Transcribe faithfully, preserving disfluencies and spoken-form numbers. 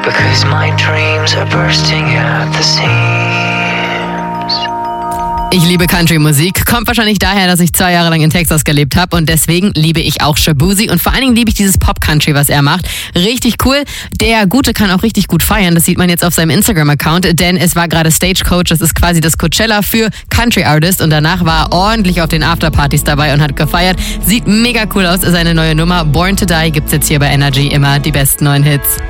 because my dreams are bursting at the seams. Ich liebe Country-Musik. Kommt wahrscheinlich daher, dass ich zwei Jahre lang in Texas gelebt habe und deswegen liebe ich auch Shaboozey und vor allen Dingen liebe ich dieses Pop-Country, was er macht. Richtig cool. Der Gute kann auch richtig gut feiern. Das sieht man jetzt auf seinem Instagram-Account, denn es war gerade Stagecoach. Das ist quasi das Coachella für Country-Artists und danach war er ordentlich auf den Afterpartys dabei und hat gefeiert. Sieht mega cool aus. Seine neue Nummer Born to Die gibt's jetzt hier bei Energy. Immer die besten neuen Hits.